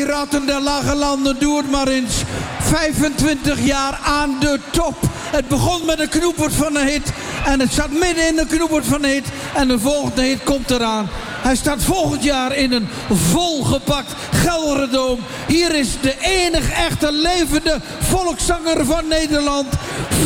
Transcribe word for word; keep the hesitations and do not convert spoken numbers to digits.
Piraten der Lage Landen, doe het maar eens. vijfentwintig jaar aan de top. Het begon met een knoepert van een hit. En het staat midden in de knoepert van een hit. En de volgende hit komt eraan. Hij staat volgend jaar in een volgepakt Gelderdoom. Hier is de enige echte levende volkszanger van Nederland.